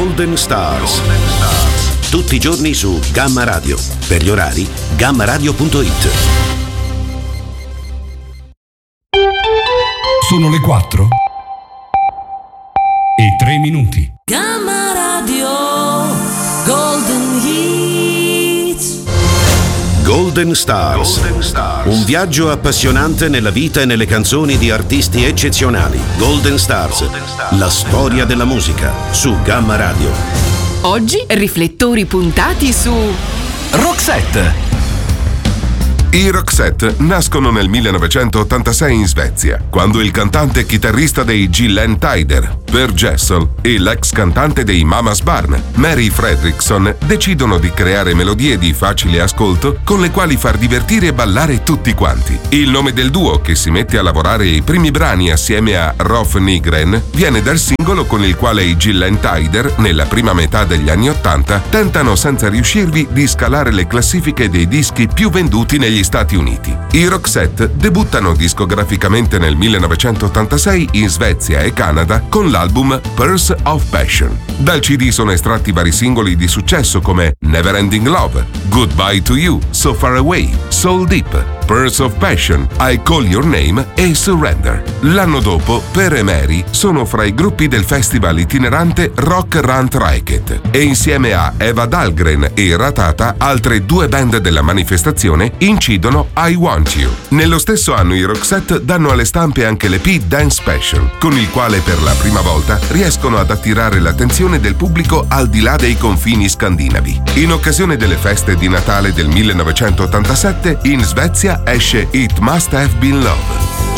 Golden Stars. Tutti i giorni su Gamma Radio. Per gli orari, gammaradio.it. Sono le 4 e 3 minuti. Gamma Radio Golden Hits. Golden Stars. Un viaggio appassionante nella vita e nelle canzoni di artisti eccezionali. Golden Stars. La storia della musica su Gamma Radio. Oggi riflettori puntati su Roxette. I Roxette nascono nel 1986 in Svezia, quando il cantante e chitarrista dei Glenn Tyder, Per Gessle, e l'ex cantante dei Mamas Barn, Mary Fredriksson, decidono di creare melodie di facile ascolto con le quali far divertire e ballare tutti quanti. Il nome del duo, che si mette a lavorare i primi brani assieme a Rolf Nygren, viene dal singolo con il quale i Glenn Tyder, nella prima metà degli anni '80, tentano senza riuscirvi di scalare le classifiche dei dischi più venduti negli Stati Uniti. I Roxette debuttano discograficamente nel 1986 in Svezia e Canada con l'album Pearls of Passion. Dal CD sono estratti vari singoli di successo come Never Ending Love, Goodbye to You, So Far Away, Soul Deep, Pearls of Passion, I Call Your Name e Surrender. L'anno dopo, Per e Mary sono fra i gruppi del festival itinerante Rock Rant Racket e insieme a Eva Dahlgren e Ratata, altre due band della manifestazione, incidono I Want You. Nello stesso anno i Roxette danno alle stampe anche l'EP Dance Special, con il quale per la prima volta riescono ad attirare l'attenzione del pubblico al di là dei confini scandinavi. In occasione delle feste di Natale del 1987, in Svezia esce It Must Have Been Love.